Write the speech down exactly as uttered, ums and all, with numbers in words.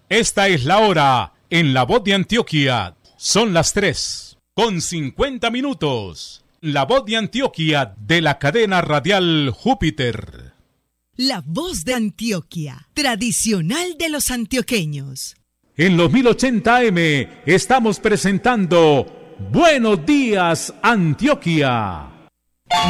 Esta es la hora en La Voz de Antioquia. Son las tres con cincuenta minutos. La Voz de Antioquia de la cadena radial Júpiter. La Voz de Antioquia, tradicional de los antioqueños. En los mil ochenta A M estamos presentando Buenos Días Antioquia.